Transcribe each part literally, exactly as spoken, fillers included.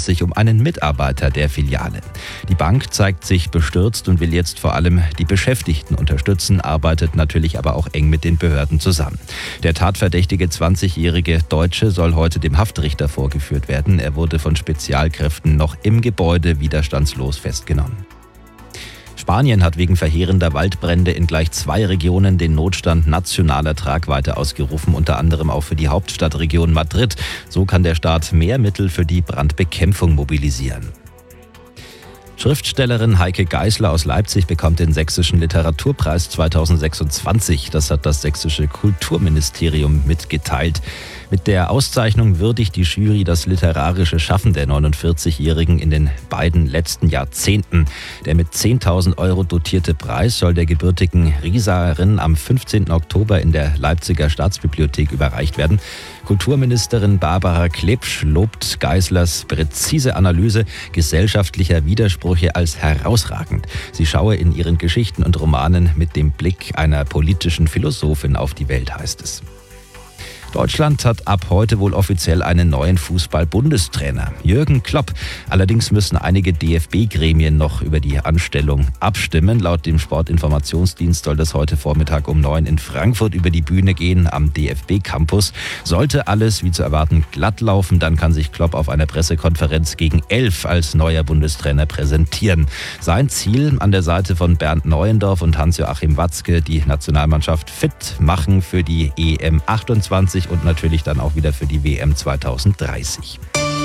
sich um einen Mitarbeiter der Filiale. Die Bank zeigt sich bestürzt und will jetzt vor allem die Beschäftigten unterstützen, arbeitet natürlich aber auch eng mit den Behörden zusammen. Der tatverdächtige zwanzigjährige Deutsche soll heute dem Haftrichter vorgeführt werden. Er wurde von Spezialkräften noch im Gebäude widerstandslos festgenommen. Spanien hat wegen verheerender Waldbrände in gleich zwei Regionen den Notstand nationaler Tragweite ausgerufen, unter anderem auch für die Hauptstadtregion Madrid. So kann der Staat mehr Mittel für die Brandbekämpfung mobilisieren. Schriftstellerin Heike Geisler aus Leipzig bekommt den Sächsischen Literaturpreis zweitausendsechsundzwanzig. Das hat das sächsische Kulturministerium mitgeteilt. Mit der Auszeichnung würdigt die Jury das literarische Schaffen der neunundvierzigjährigen in den beiden letzten Jahrzehnten. Der mit zehntausend Euro dotierte Preis soll der gebürtigen Rieserin am fünfzehnten Oktober in der Leipziger Staatsbibliothek überreicht werden. Kulturministerin Barbara Klepsch lobt Geislers präzise Analyse gesellschaftlicher Widersprüche als herausragend. Sie schaue in ihren Geschichten und Romanen mit dem Blick einer politischen Philosophin auf die Welt, heißt es. Deutschland hat ab heute wohl offiziell einen neuen Fußball-Bundestrainer, Jürgen Klopp. Allerdings müssen einige D F B-Gremien noch über die Anstellung abstimmen. Laut dem Sportinformationsdienst soll das heute Vormittag um neun in Frankfurt über die Bühne gehen am D F B-Campus. Sollte alles wie zu erwarten glatt laufen, dann kann sich Klopp auf einer Pressekonferenz gegen elf als neuer Bundestrainer präsentieren. Sein Ziel, an der Seite von Bernd Neuendorf und Hans-Joachim Watzke die Nationalmannschaft fit machen für die E M achtundzwanzig und natürlich dann auch wieder für die W M zweitausenddreißig.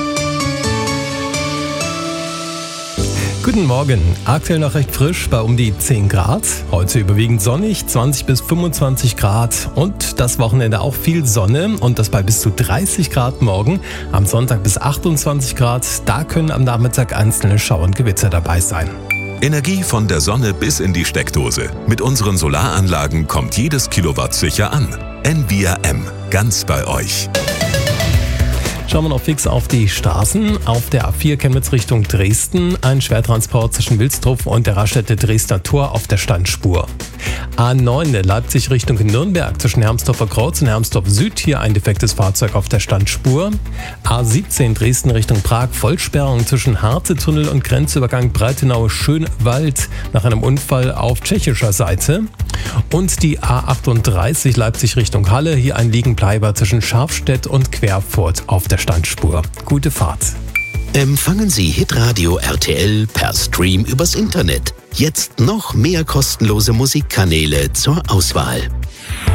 Guten Morgen. Aktuell noch recht frisch bei um die zehn Grad. Heute überwiegend sonnig, zwanzig bis fünfundzwanzig Grad. Und das Wochenende auch viel Sonne und das bei bis zu dreißig Grad morgen. Am Sonntag bis achtundzwanzig Grad. Da können am Nachmittag einzelne Schauer und Gewitter dabei sein. Energie von der Sonne bis in die Steckdose. Mit unseren Solaranlagen kommt jedes Kilowatt sicher an. N V R M, ganz bei euch. Schauen wir noch fix auf die Straßen. Auf der A vier Chemnitz Richtung Dresden ein Schwertransport zwischen Wilstruf und der Raststätte Dresdner Tor auf der Standspur. A neun Leipzig Richtung Nürnberg zwischen Hermsdorfer Kreuz und Hermsdorf Süd, hier ein defektes Fahrzeug auf der Standspur. A siebzehn Dresden Richtung Prag, Vollsperrung zwischen Harze-Tunnel und Grenzübergang Breitenau-Schönwald nach einem Unfall auf tschechischer Seite. Und die A achtunddreißig Leipzig Richtung Halle, hier ein Liegenbleiber zwischen Scharfstedt und Querfurt auf der Standspur. Gute Fahrt. Empfangen Sie Hitradio R T L per Stream übers Internet. Jetzt noch mehr kostenlose Musikkanäle zur Auswahl.